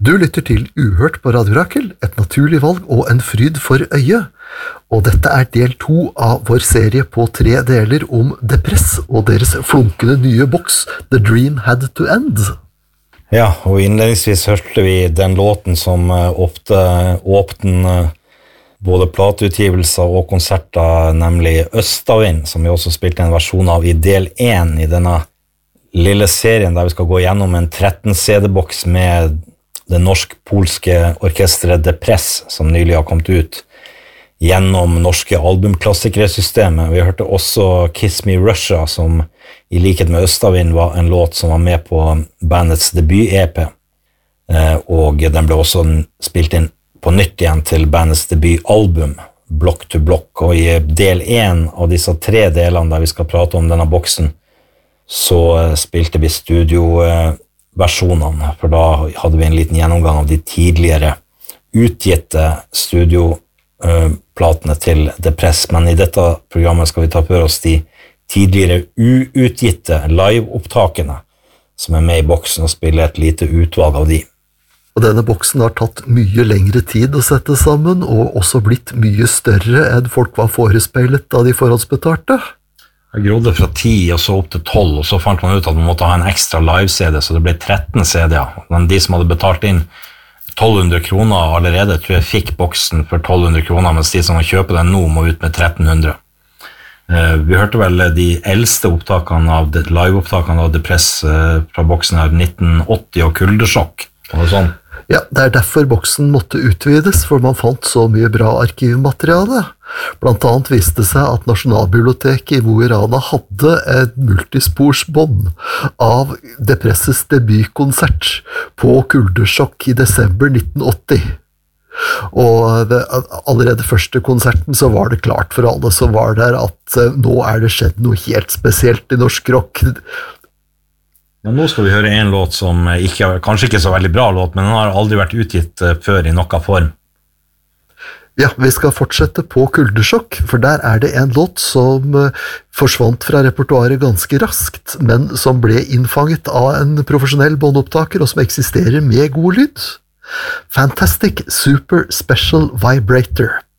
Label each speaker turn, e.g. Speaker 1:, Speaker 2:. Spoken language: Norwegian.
Speaker 1: Du lytter til Uhørt på Radio Rakel, et naturlig valg og en fryd for øyet. Og dette del 2 av vår serie på 3 deler om Depress og deres flunkende nye boks The Dream Had to End.
Speaker 2: Ja, og innledningsvis hørte vi den låten som åpnet både plateutgivelser og konserter, nemlig Østavind, som vi også spilte en versjon av i del 1 i denne lille serien der vi skal gå gjennom en 13 CD-boks med det norsk-polske orkestret Depress, som nylig har kommet ut gjennom norske albumklassikersystemet. Vi hørte også Kiss Me Russia, som i likhet med Østavind var en låt som var med på bandets debut-EP, og den ble også spilt inn på nytt igjen til bandets debutalbum, Block to Block, og i del 1 av disse 3 delene der vi skal prate om denne boksen, så spilte vi studioversjonene, for da hadde vi en liten gjennomgang av de tidligere utgitte studioplatene til Depress, men i dette programmet skal vi ta for oss de tidligere uutgitte live-opptakene som er med i boksen, og spille et lite utvalg av de.
Speaker 1: Og denne boksen har tatt mye lengre tid å sette sammen, og også blitt mye større enn folk var forespeilet da de forhåndsbetalte.
Speaker 2: Jeg grodde fra 10 og så opp til 12, og så fant man ut at man måtte ha en ekstra live-CD, så det ble 13 CD-er. Men de som hadde betalt inn 1200 kroner allerede, tror jeg fikk boksen for 1200 kroner, mens de som kjøper den nå må ut med 1300. Vi hørte vel de eldste opptakene av live-opptakene av Depress fra boksen her, 1980 og Kuldesjokk, og sånn.
Speaker 1: Ja, det derfor boksen måtte utvides, for man fant så mye bra arkivmateriale. Blant annet viste det seg at Nasjonalbiblioteket i Mo i Rana hadde et multisporsbånd av Depresses debutkonsert på Kuldesjokk i desember 1980. Og allerede første konserten så var det klart for alle som var der at nå det skjedd noe helt spesielt i norsk rock.
Speaker 2: Men nå skal vi høre en låt som kanskje ikke er så veldig bra låt, men den har aldri vært utgitt før i noen form.
Speaker 1: Ja, vi skal fortsette på Kuldesjokk, for der det en låt som forsvant fra repertoaret ganske raskt, men som ble innfanget av en profesjonell båndopptaker, og som eksisterer med god lyd. Fantastic Super Special Vibrator.